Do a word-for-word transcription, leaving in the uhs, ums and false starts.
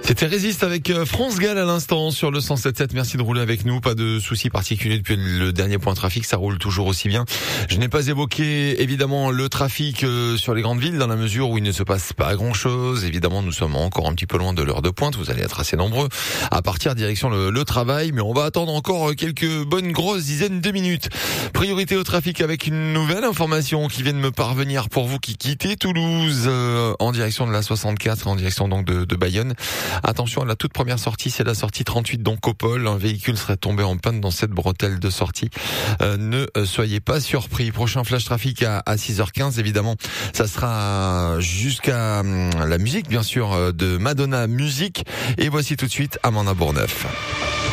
C'était Résiste avec France Gall à l'instant sur le cent sept sept. Merci de rouler avec nous. Pas de soucis particuliers depuis le dernier point trafic. Ça roule toujours aussi bien. Je n'ai pas évoqué évidemment le trafic sur les grandes villes dans la mesure où il ne se passe pas grand chose. Évidemment, nous sommes encore un petit peu loin de l'heure de pointe. Vous allez être assez nombreux à partir direction le, le travail. Mais on va attendre encore quelques bonnes grosses dizaines de minutes. Priorité au trafic avec une nouvelle information qui vient de me parvenir pour vous qui quittez Toulouse euh, en direction de la soixante-quatre, en direction donc de, de Bayonne. Attention à la toute première sortie, c'est la sortie trente-huit donc Opole. Un véhicule serait tombé en panne dans cette bretelle de sortie. Euh, ne soyez pas surpris. Prochain flash trafic à, à six heures quinze évidemment. Ça sera jusqu'à hum, la musique bien sûr de Madonna Musique. Et voici tout de suite Amanda Bourneuf.